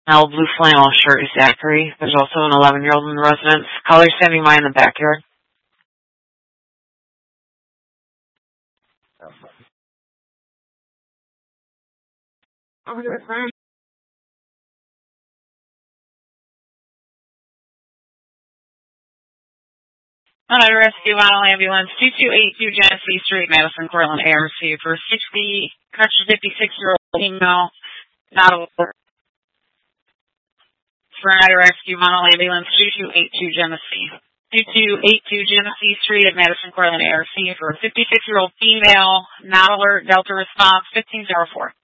Blue flannel shirt is Zachary. There's also an 11-year-old in the residence. Caller standing by in the backyard. United Rescue Model Ambulance 2282 Genesee Street, Madison, Portland, ARC for 56-year-old female, not alert. For United Rescue Model Ambulance 2282 Genesee. 2282 Genesee Street at Madison, Portland, ARC for 56-year-old female, not alert, Delta response 1504.